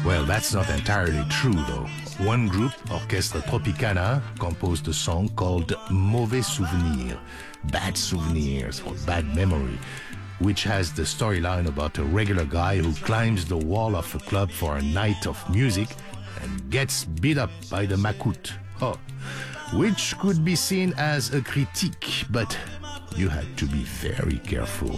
Well, that's not entirely true, though. One group, Orchestra Tropicana, composed a song called Mauvais Souvenir, Bad Souvenirs or Bad Memory, which has the storyline about a regular guy who climbs the wall of a club for a night of music and gets beat up by the macoute. Oh, which could be seen as a critique, but you had to be very careful.